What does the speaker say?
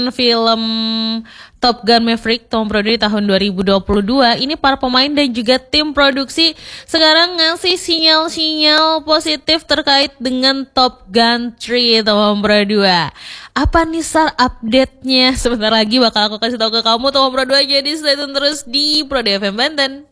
film Top Gun Maverick Tom Pro di tahun 2022, ini para pemain dan juga tim produksi sekarang ngasih sinyal-sinyal positif terkait dengan Top Gun 3 Tom Pro 2. Apa nih update-nya? Sebentar lagi bakal aku kasih tahu ke kamu Tom Pro 2, jadi stay tune terus di Prodi FM Banten.